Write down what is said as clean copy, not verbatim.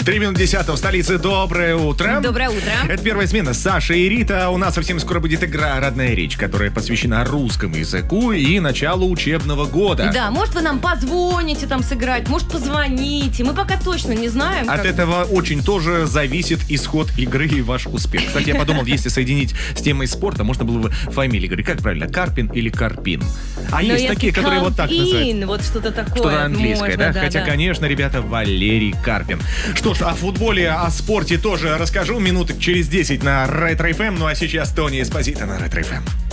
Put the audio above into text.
3 минуты 10 в столице. Доброе утро. Доброе утро. Это первая смена. Саша и Рита. У нас совсем скоро будет игра «Родная речь», которая посвящена русскому языку и началу учебного года. Да, может, вы нам позвоните там сыграть, может, позвоните. Мы пока точно не знаем. От этого очень тоже зависит исход игры и ваш успех. Кстати, я подумал, если соединить с темой спорта, можно было бы фамилии говорить. Как правильно, Карпин или Карпин? А Но есть такие, которые вот так называют. вот что-то такое. Что-то английское, можно, да? Хотя, конечно, ребята, Валерий Карпин. Что ж, о футболе, о спорте тоже расскажу минуток через 10 на Ретро ФМ. Ну а сейчас Тони Эспозито на Ретро ФМ.